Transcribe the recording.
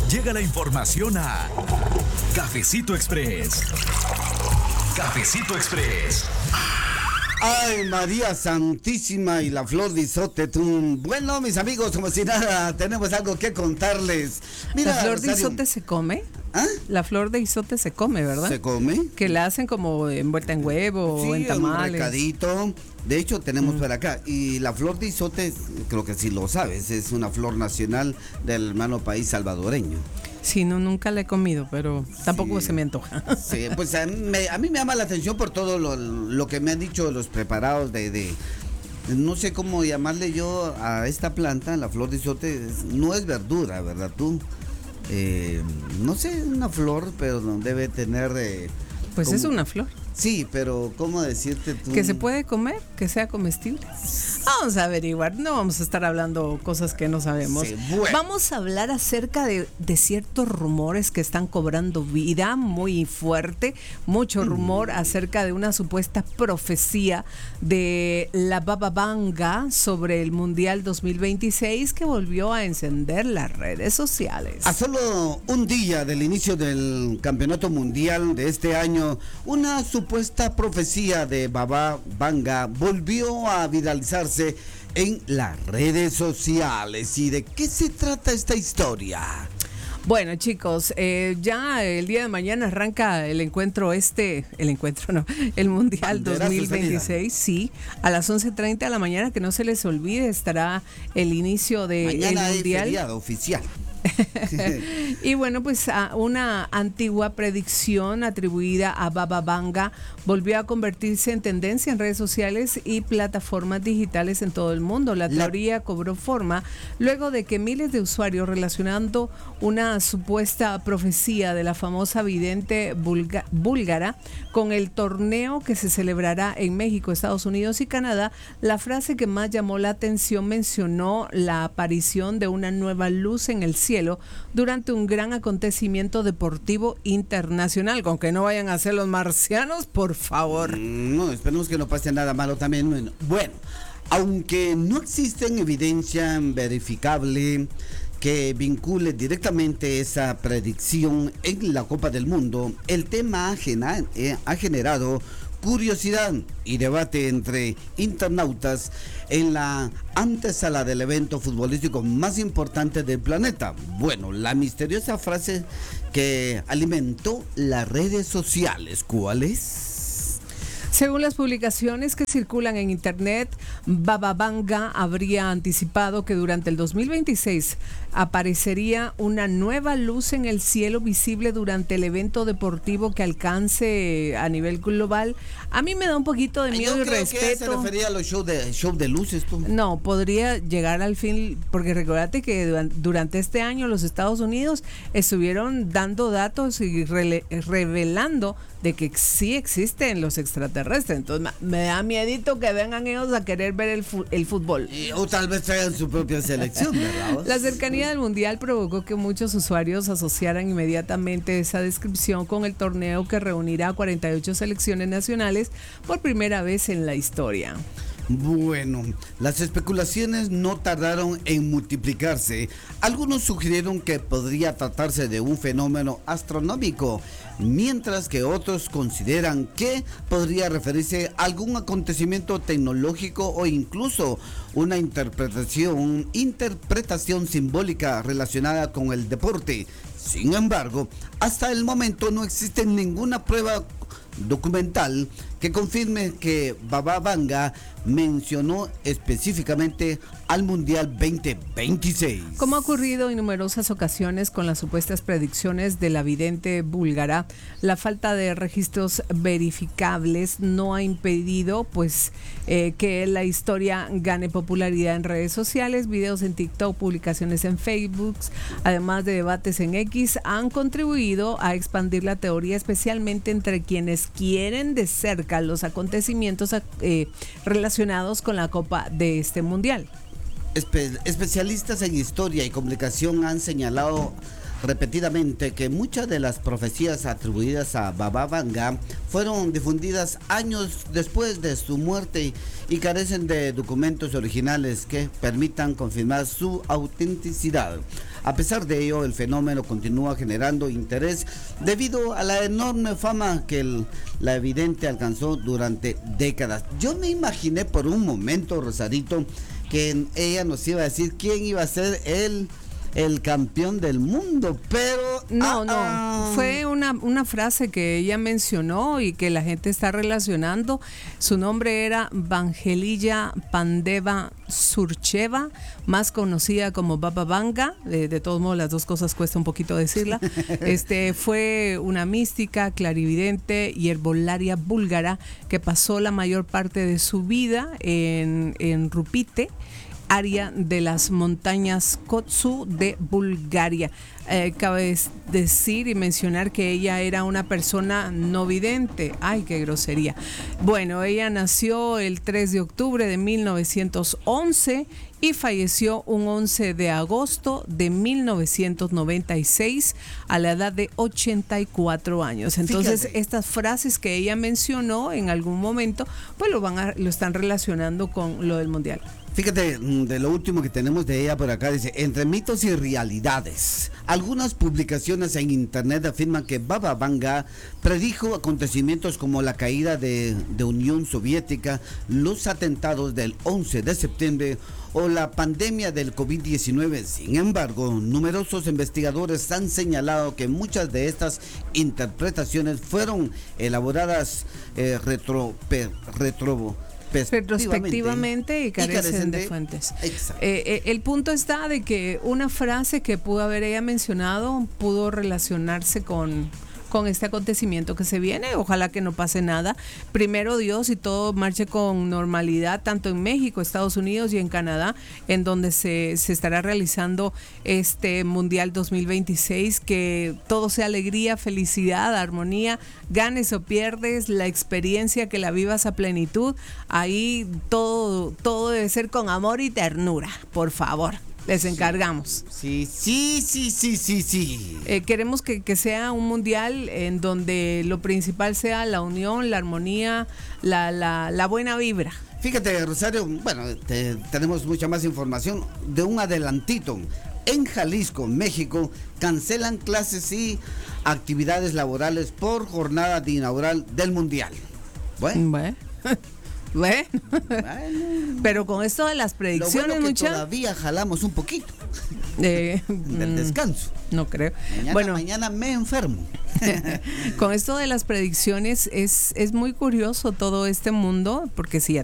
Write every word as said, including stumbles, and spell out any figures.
Llega la información a Cafecito Express. Cafecito Express. Ay, María Santísima y la flor de Izotetún. Bueno, mis amigos, como si nada, tenemos algo que contarles. Mira, ¿la flor de izote se come? ¿Ah? La flor de izote se come, ¿verdad? ¿Se come? Que la hacen como envuelta en huevo sí, o en tamales. Un recadito. De hecho, tenemos mm. por acá. Y la flor de izote, creo que sí lo sabes, es una flor nacional del hermano país salvadoreño. Sí, no, nunca la he comido, pero tampoco sí, se me antoja. Sí, pues a mí, me, a mí me llama la atención por todo lo, lo que me han dicho los preparados de, de... No sé cómo llamarle yo a esta planta, la flor de izote. No es verdura, ¿verdad tú? Eh, no sé, una flor, pero no debe tener... Eh, pues como... es una flor. Sí, pero ¿cómo decirte tú? ¿Que se puede comer? ¿Que sea comestible? Vamos a averiguar, no vamos a estar hablando cosas que no sabemos. Sí, bueno. Vamos a hablar acerca de, de ciertos rumores que están cobrando vida muy fuerte, mucho rumor mm. acerca de una supuesta profecía de la Baba Vanga sobre el Mundial dos mil veintiséis que volvió a encender las redes sociales. A solo un día del inicio del Campeonato Mundial de este año, una supuesta profecía de Baba Vanga volvió a viralizarse en las redes sociales. ¿Y de qué se trata esta historia? Bueno, chicos, eh, ya el día de mañana arranca el encuentro este, el encuentro no, el Mundial dos mil veintiséis, sí, a las once treinta de la mañana, que no se les olvide, estará el inicio del mañana Mundial. Es feriado oficial. Y bueno, pues a una antigua predicción atribuida a Baba Vanga volvió a convertirse en tendencia en redes sociales y plataformas digitales en todo el mundo. La teoría La... cobró forma luego de que miles de usuarios, relacionando una supuesta profecía de la famosa vidente bulga... búlgara con el torneo que se celebrará en México, Estados Unidos y Canadá, la frase que más llamó la atención mencionó la aparición de una nueva luz en el cielo cielo durante un gran acontecimiento deportivo internacional. Con que no vayan a ser los marcianos, por favor. No, esperemos que no pase nada malo también. Bueno, bueno, aunque no existe evidencia verificable que vincule directamente esa predicción en la Copa del Mundo, el tema ha, gena, eh, ha generado curiosidad y debate entre internautas en la antesala del evento futbolístico más importante del planeta. Bueno, la misteriosa frase que alimentó las redes sociales, ¿cuál es? Según las publicaciones que circulan en internet, Baba Vanga habría anticipado que durante el dos mil veintiséis aparecería una nueva luz en el cielo visible durante el evento deportivo que alcance a nivel global. A mí me da un poquito de miedo. Yo y creo respeto. Que se refería a los shows de, show de luces. ¿Tú? No, podría llegar al fin, porque recordate que durante este año los Estados Unidos estuvieron dando datos y rele, revelando de que sí existen los extraterrestres. Entonces me da miedito que vengan ellos a querer ver el, fu- el fútbol. Y, o tal vez traigan su propia selección, ¿verdad? La cercanía del Mundial provocó que muchos usuarios asociaran inmediatamente esa descripción con el torneo que reunirá cuarenta y ocho selecciones nacionales por primera vez en la historia. Bueno, las especulaciones no tardaron en multiplicarse. Algunos sugirieron que podría tratarse de un fenómeno astronómico, mientras que otros consideran que podría referirse a algún acontecimiento tecnológico o incluso una interpretación, interpretación simbólica relacionada con el deporte. Sin embargo, hasta el momento no existe ninguna prueba documental que confirme que Baba Vanga mencionó específicamente al Mundial veinte veintiséis. Como ha ocurrido en numerosas ocasiones con las supuestas predicciones de la vidente búlgara, la falta de registros verificables no ha impedido pues eh, que la historia gane popularidad en redes sociales. Videos en TikTok, publicaciones en Facebook, además de debates en X, han contribuido a expandir la teoría, especialmente entre quienes quieren de cerca los acontecimientos eh, relacionados con la Copa de este Mundial. Espe- especialistas en historia y comunicación han señalado repetidamente que muchas de las profecías atribuidas a Baba Vanga fueron difundidas años después de su muerte y carecen de documentos originales que permitan confirmar su autenticidad. A pesar de ello, el fenómeno continúa generando interés debido a la enorme fama que el, la evidente alcanzó durante décadas. Yo me imaginé por un momento, Rosarito, que ella nos iba a decir quién iba a ser el el campeón del mundo, pero no, ah, no, ah. fue una, una frase que ella mencionó y que la gente está relacionando. Su nombre era Vangelilla Pandeva Surcheva, más conocida como Baba Vanga. De, de todos modos, las dos cosas cuesta un poquito decirla. Este fue una mística, clarividente y herbolaria búlgara que pasó la mayor parte de su vida en, en Rupite, área de las montañas Kotsu de Bulgaria. Eh, cabe decir y mencionar que ella era una persona no vidente. Ay, qué grosería. Bueno, ella nació el tres de octubre de mil novecientos once y falleció un once de agosto de mil novecientos noventa y seis a la edad de ochenta y cuatro años. Entonces, fíjate, estas frases que ella mencionó en algún momento, pues lo van a, lo están relacionando con lo del mundial. Fíjate, de lo último que tenemos de ella por acá, dice, entre mitos y realidades. Algunas publicaciones en internet afirman que Baba Vanga predijo acontecimientos como la caída de, de Unión Soviética, los atentados del once de septiembre o la pandemia del COVID diecinueve. Sin embargo, numerosos investigadores han señalado que muchas de estas interpretaciones fueron elaboradas eh, retro, per, retro retrospectivamente y carecen, y carecen de, de fuentes. Eh, eh, el punto está de que una frase que pudo haber ella mencionado pudo relacionarse con, con este acontecimiento que se viene. Ojalá que no pase nada. Primero Dios y todo marche con normalidad, tanto en México, Estados Unidos y en Canadá, en donde se, se estará realizando este Mundial dos mil veintiséis, que todo sea alegría, felicidad, armonía, ganes o pierdes, la experiencia que la vivas a plenitud. Ahí todo, todo debe ser con amor y ternura, por favor. Les encargamos. Sí, sí, sí, sí, sí, sí. Eh, queremos que, que sea un mundial en donde lo principal sea la unión, la armonía, la, la, la buena vibra. Fíjate, Rosario, bueno, te, tenemos mucha más información de un adelantito. En Jalisco, México, cancelan clases y actividades laborales por jornada de inaugural del mundial. Bueno. Bueno. Bueno, bueno, pero con esto de las predicciones, lo bueno que mucha... todavía jalamos un poquito eh, del descanso. No creo. Mañana, bueno, mañana me enfermo. Con esto de las predicciones es, es muy curioso todo este mundo, porque si ya